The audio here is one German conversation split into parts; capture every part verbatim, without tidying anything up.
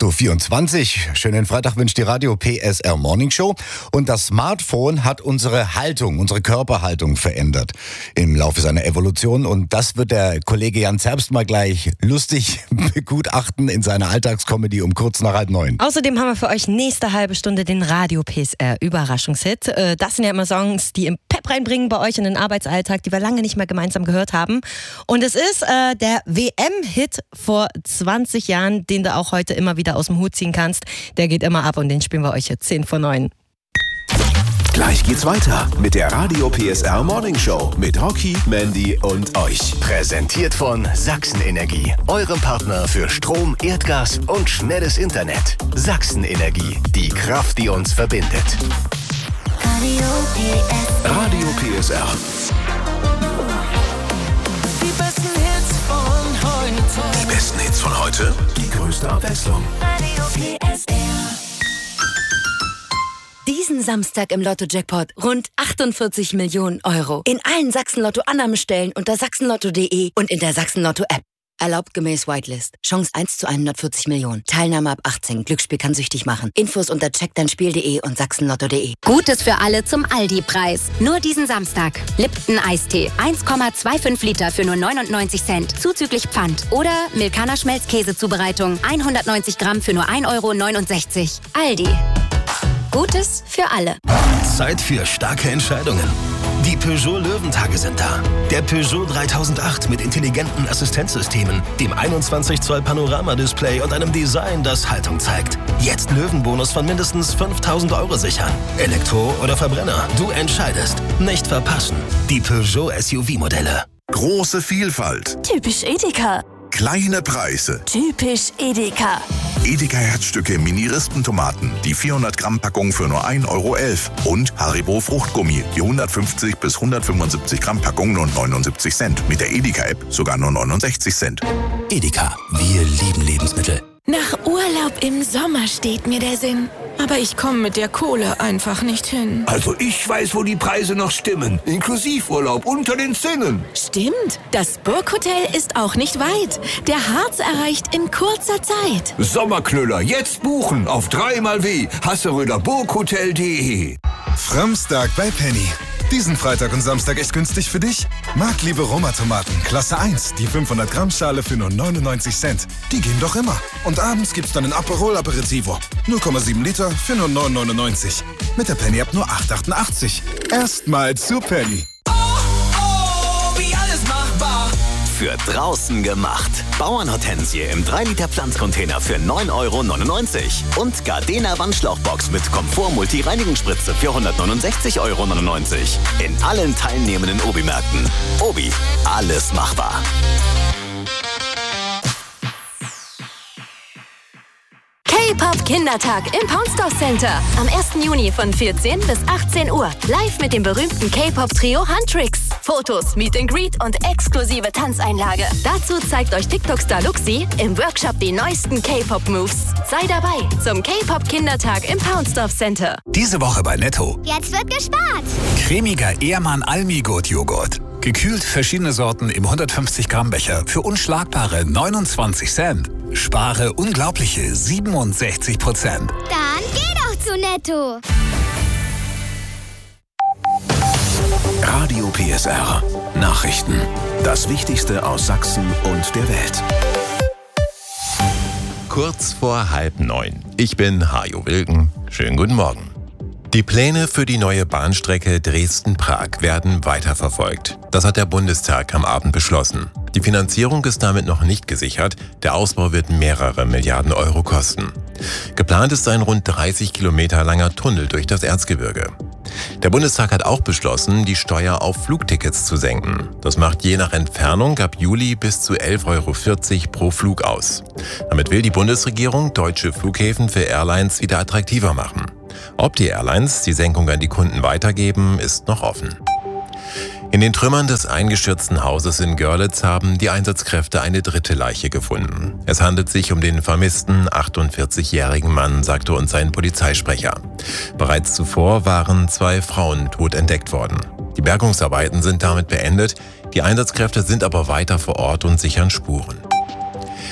acht Uhr vierundzwanzig. Schönen Freitag wünscht die Radio P S R Morning Show. Und das Smartphone hat unsere Haltung, unsere Körperhaltung verändert im Laufe seiner Evolution. Und das wird der Kollege Jan Zerbst mal gleich lustig begutachten in seiner Alltagscomedy um kurz nach halb neun. Außerdem haben wir für euch nächste halbe Stunde den Radio P S R Überraschungshit. Das sind ja immer Songs, die im Pep reinbringen bei euch in den Arbeitsalltag, die wir lange nicht mehr gemeinsam gehört haben. Und es ist äh, der W M-Hit vor zwanzig Jahren, den du auch heute immer wieder aus dem Hut ziehen kannst. Der geht immer ab und den spielen wir euch jetzt zehn vor neun. Gleich geht's weiter mit der Radio P S R Morning Show mit Rocky, Mandy und euch. Präsentiert von Sachsenenergie, eurem Partner für Strom, Erdgas und schnelles Internet. Sachsenenergie, die Kraft, die uns verbindet. Radio P S R. Radio P S R. Die besten Hits von heute. Die besten Hits von heute. Die größte Abwechslung. Radio P S R. Diesen Samstag im Lotto-Jackpot rund achtundvierzig Millionen Euro. In allen Sachsen-Lotto-Annahmestellen unter sachsenlotto punkt de und in der Sachsen-Lotto-App. Erlaubt gemäß Whitelist. Chance eins zu hundertvierzig Millionen. Teilnahme ab achtzehn. Glücksspiel kann süchtig machen. Infos unter check dein spiel punkt de und sachsenlotto punkt de. Gutes für alle zum Aldi-Preis. Nur diesen Samstag. Lipton Eistee. eins Komma fünfundzwanzig Liter für nur neunundneunzig Cent. Zuzüglich Pfand. Oder Milkaner Schmelzkäsezubereitung. hundertneunzig Gramm für nur ein Euro neunundsechzig. Aldi. Gutes für alle. Zeit für starke Entscheidungen. Die Peugeot Löwentage sind da. Der Peugeot dreitausendacht mit intelligenten Assistenzsystemen, dem einundzwanzig Zoll Panoramadisplay und einem Design, das Haltung zeigt. Jetzt Löwenbonus von mindestens fünftausend Euro sichern. Elektro oder Verbrenner, du entscheidest. Nicht verpassen. Die Peugeot S U V-Modelle. Große Vielfalt. Typisch Edeka. Kleine Preise. Typisch Edeka. Edeka Herzstücke Mini-Rispentomaten, die vierhundert Gramm Packung für nur ein Euro elf. Und Haribo Fruchtgummi, die hundertfünfzig bis hundertfünfundsiebzig Gramm Packung nur neunundsiebzig Cent. Mit der Edeka-App sogar nur neunundsechzig Cent. Edeka, wir lieben Lebensmittel. Nach Urlaub im Sommer steht mir der Sinn. Aber ich komme mit der Kohle einfach nicht hin. Also ich weiß, wo die Preise noch stimmen. Inklusivurlaub unter den Zinnen. Stimmt. Das Burghotel ist auch nicht weit. Der Harz erreicht in kurzer Zeit. Sommerknüller, jetzt buchen auf dreimal W. Hasseröder Burghotel punkt de. Framstag bei Penny. Diesen Freitag und Samstag echt günstig für dich? Marktliebe Roma-Tomaten, Klasse eins, die fünfhundert Gramm Schale für nur neunundneunzig Cent. Die gehen doch immer. Und abends gibt's dann ein Aperol Aperitivo. null Komma sieben Liter für nur neun neunundneunzig. Mit der Penny-App nur acht achtundachtzig. Erstmal zu Penny. Oh, oh, wie alles machbar. Für draußen gemacht. Bauernhortensie im drei Liter Pflanzcontainer für neun Euro neunundneunzig. Und Gardena Wandschlauchbox mit Komfort-Multi-Reinigungsspritze für hundertneunundsechzig Euro neunundneunzig. In allen teilnehmenden Obi-Märkten. Obi, alles machbar. K-Pop Kindertag im Poundstore Center. Am ersten Juni von vierzehn bis achtzehn Uhr. Live mit dem berühmten K-Pop-Trio Huntrix. Fotos, Meet and Greet und exklusive Tanzeinlage. Dazu zeigt euch TikTok-Star Luxi im Workshop die neuesten K-Pop-Moves. Sei dabei zum K-Pop Kindertag im Poundstore Center. Diese Woche bei Netto. Jetzt wird gespart. Cremiger Ehrmann Almi-Gurt-Joghurt. Gekühlt verschiedene Sorten im hundertfünfzig Gramm Becher für unschlagbare neunundzwanzig Cent. Spare unglaubliche siebenundsechzig Prozent. Dann geh doch zu Netto. Radio P S R. Nachrichten. Das Wichtigste aus Sachsen und der Welt. Kurz vor halb neun. Ich bin Hajo Wilken. Schönen guten Morgen. Die Pläne für die neue Bahnstrecke Dresden-Prag werden weiterverfolgt. Das hat der Bundestag am Abend beschlossen. Die Finanzierung ist damit noch nicht gesichert. Der Ausbau wird mehrere Milliarden Euro kosten. Geplant ist ein rund dreißig Kilometer langer Tunnel durch das Erzgebirge. Der Bundestag hat auch beschlossen, die Steuer auf Flugtickets zu senken. Das macht je nach Entfernung ab Juli bis zu elf Euro vierzig pro Flug aus. Damit will die Bundesregierung deutsche Flughäfen für Airlines wieder attraktiver machen. Ob die Airlines die Senkung an die Kunden weitergeben, ist noch offen. In den Trümmern des eingestürzten Hauses in Görlitz haben die Einsatzkräfte eine dritte Leiche gefunden. Es handelt sich um den vermissten achtundvierzigjährigen Mann, sagte uns ein Polizeisprecher. Bereits zuvor waren zwei Frauen tot entdeckt worden. Die Bergungsarbeiten sind damit beendet, die Einsatzkräfte sind aber weiter vor Ort und sichern Spuren.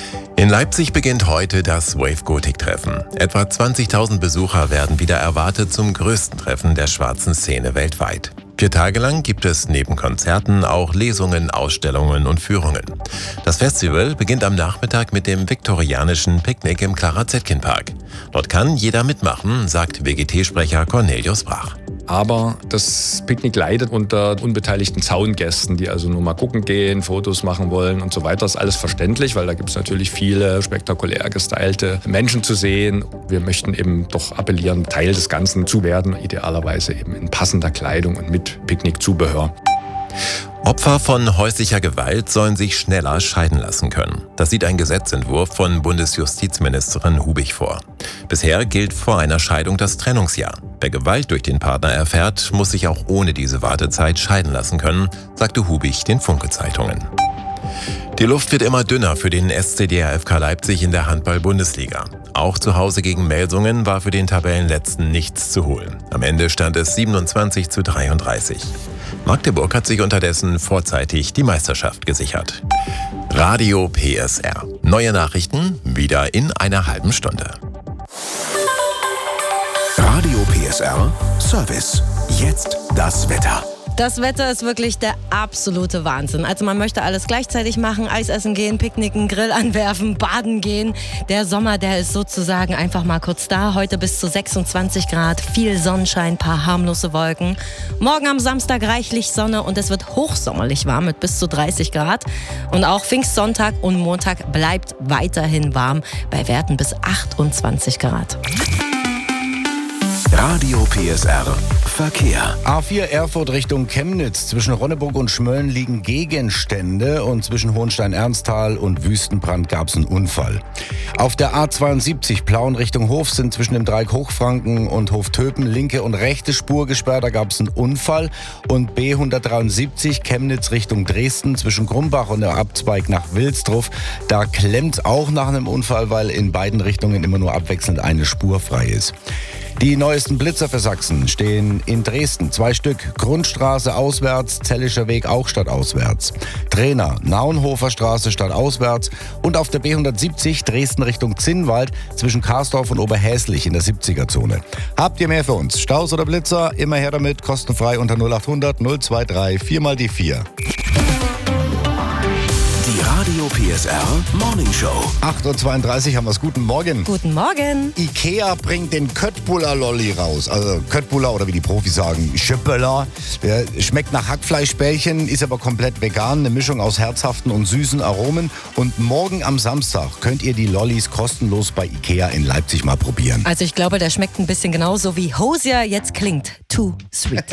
In Leipzig beginnt heute das Wave Gothic-Treffen. Etwa zwanzigtausend Besucher werden wieder erwartet zum größten Treffen der schwarzen Szene weltweit. Vier Tage lang gibt es neben Konzerten auch Lesungen, Ausstellungen und Führungen. Das Festival beginnt am Nachmittag mit dem viktorianischen Picknick im Clara-Zetkin-Park. Dort kann jeder mitmachen, sagt W G T-Sprecher Cornelius Brach. Aber das Picknick leidet unter unbeteiligten Zaungästen, die also nur mal gucken gehen, Fotos machen wollen und so weiter. Das ist alles verständlich, weil da gibt es natürlich viele spektakulär gestylte Menschen zu sehen. Wir möchten eben doch appellieren, Teil des Ganzen zu werden, idealerweise eben in passender Kleidung und mit Picknickzubehör. Opfer von häuslicher Gewalt sollen sich schneller scheiden lassen können. Das sieht ein Gesetzentwurf von Bundesjustizministerin Hubig vor. Bisher gilt vor einer Scheidung das Trennungsjahr. Wer Gewalt durch den Partner erfährt, muss sich auch ohne diese Wartezeit scheiden lassen können, sagte Hubig den Funke-Zeitungen. Die Luft wird immer dünner für den S C D R F K Leipzig in der Handball-Bundesliga. Auch zu Hause gegen Melsungen war für den Tabellenletzten nichts zu holen. Am Ende stand es siebenundzwanzig zu dreiunddreißig. Magdeburg hat sich unterdessen vorzeitig die Meisterschaft gesichert. Radio P S R. Neue Nachrichten wieder in einer halben Stunde. Radio P S R Service. Jetzt das Wetter. Das Wetter ist wirklich der absolute Wahnsinn. Also man möchte alles gleichzeitig machen, Eis essen gehen, picknicken, Grill anwerfen, baden gehen. Der Sommer, der ist sozusagen einfach mal kurz da. Heute bis zu sechsundzwanzig Grad, viel Sonnenschein, paar harmlose Wolken. Morgen am Samstag reichlich Sonne und es wird hochsommerlich warm mit bis zu dreißig Grad. Und auch Pfingstsonntag und Montag bleibt weiterhin warm bei Werten bis achtundzwanzig Grad. Radio P S R Verkehr. A vier Erfurt Richtung Chemnitz. Zwischen Ronneburg und Schmölln liegen Gegenstände und zwischen Hohenstein-Ernsthal und Wüstenbrand gab es einen Unfall. Auf der A zweiundsiebzig Plauen Richtung Hof sind zwischen dem Dreieck Hochfranken und Hoftöpen linke und rechte Spur gesperrt. Da gab es einen Unfall. Und B hundertdreiundsiebzig Chemnitz Richtung Dresden zwischen Grumbach und der Abzweig nach Wilsdruff. Da klemmt auch nach einem Unfall, weil in beiden Richtungen immer nur abwechselnd eine Spur frei ist. Die neuesten Blitzer für Sachsen stehen in Dresden. Zwei Stück. Grundstraße auswärts, Zellischer Weg auch stadtauswärts. Trainer, Naunhofer Straße stadtauswärts. Und auf der B hundertsiebzig Dresden Richtung Zinnwald zwischen Karsdorf und Oberhäslich in der siebziger-Zone. Habt ihr mehr für uns? Staus oder Blitzer? Immer her damit, kostenfrei unter null achthundert null zweiundzwanzig vier mal die vier. Die Radio P S R Morning Show. acht Uhr zweiunddreißig haben wir es. Guten Morgen. Guten Morgen. Ikea bringt den Köttbullar Lolli raus. Also Köttbullar oder wie die Profis sagen, Schöppeler. Der schmeckt nach Hackfleischbällchen, ist aber komplett vegan. Eine Mischung aus herzhaften und süßen Aromen. Und morgen am Samstag könnt ihr die Lollis kostenlos bei Ikea in Leipzig mal probieren. Also ich glaube, der schmeckt ein bisschen genauso wie Hosier jetzt klingt. Too sweet.